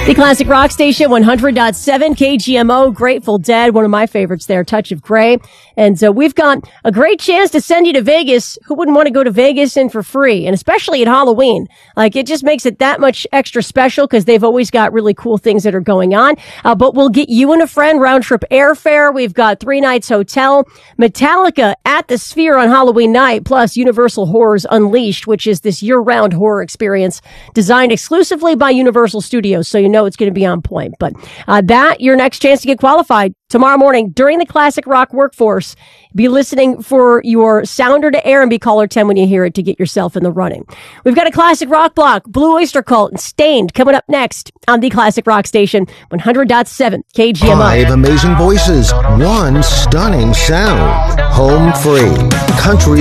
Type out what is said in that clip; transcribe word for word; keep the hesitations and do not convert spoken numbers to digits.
The Classic Rock Station, one hundred point seven K G M O, Grateful Dead, one of my favorites there, Touch of Grey. And uh, we've got a great chance to send you to Vegas. Who wouldn't want to go to Vegas and for free? And especially at Halloween. Like, it just makes it that much extra special because they've always got really cool things that are going on. Uh, but we'll get you and a friend round trip airfare. We've got three nights hotel, Metallica at the Sphere on Halloween night, plus Universal Horrors Unleashed, which is this year-round horror experience designed exclusively by Universal Studios. So you know it's going to be on point. But uh, that, your next chance to get qualified tomorrow morning during the Classic Rock Workforce. Be listening for your sounder to air and be caller ten when you hear it to get yourself in the running. We've got a Classic Rock block, Blue Oyster Cult, and Stained coming up next on the Classic Rock Station, one hundred point seven K G M O. Five amazing voices, one stunning sound. Home free. Country